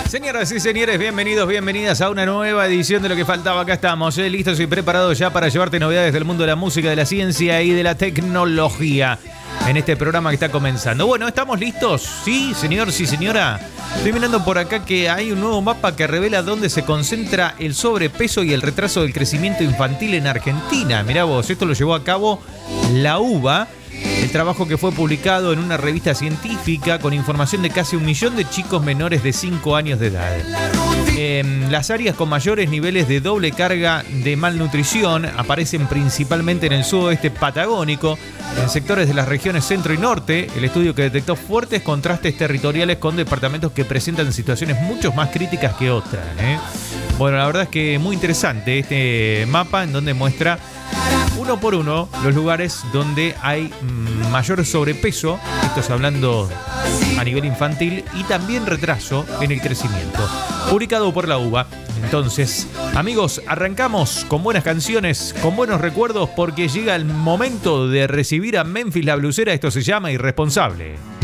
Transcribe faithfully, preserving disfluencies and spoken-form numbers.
Señoras y señores, bienvenidos, bienvenidas a una nueva edición de Lo que Faltaba. Acá estamos, ¿eh? listos y preparados ya para llevarte novedades del mundo de la música, de la ciencia y de la tecnología en este programa que está comenzando. Bueno, ¿estamos listos? Sí, señor, sí, señora. Estoy mirando por acá que hay un nuevo mapa que revela dónde se concentra el sobrepeso y el retraso del crecimiento infantil en Argentina. Mirá vos, esto lo llevó a cabo la U B A. El trabajo que fue publicado en una revista científica con información de casi un millón de chicos menores de cinco años de edad. Eh, las áreas con mayores niveles de doble carga de malnutrición aparecen principalmente en el sudoeste patagónico, en sectores de las regiones centro y norte. El estudio que detectó fuertes contrastes territoriales con departamentos que presentan situaciones mucho más críticas que otras, ¿eh? Bueno, la verdad es que muy interesante este mapa en donde muestra uno por uno los lugares donde hay mayor sobrepeso, esto es hablando a nivel infantil, y también retraso en el crecimiento, publicado por la U B A. Entonces, amigos, arrancamos con buenas canciones, con buenos recuerdos, porque llega el momento de recibir a Memphis la Blusera. Esto se llama Irresponsable.